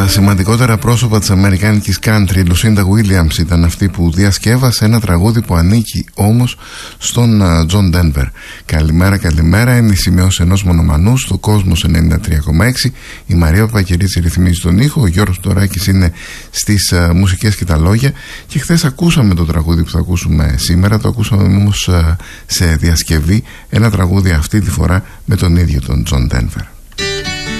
τα σημαντικότερα πρόσωπα της αμερικάνικης country. Η Λουσίντα Williams ήταν αυτή που διασκεύασε ένα τραγούδι που ανήκει όμως στον Τζον Ντένβερ. Καλημέρα, καλημέρα. Είναι η σημειώση ενός μονομανού στο Κόσμος 93,6. Η Μαρία Παπακυρίτση ρυθμίζει τον ήχο. Ο Γιώργος Τωράκης είναι στις μουσικές και τα λόγια. Και χθες ακούσαμε το τραγούδι που θα ακούσουμε σήμερα. Το ακούσαμε όμως σε διασκευή. Ένα τραγούδι αυτή τη φορά με τον ίδιο τον Τζον Ντένβερ.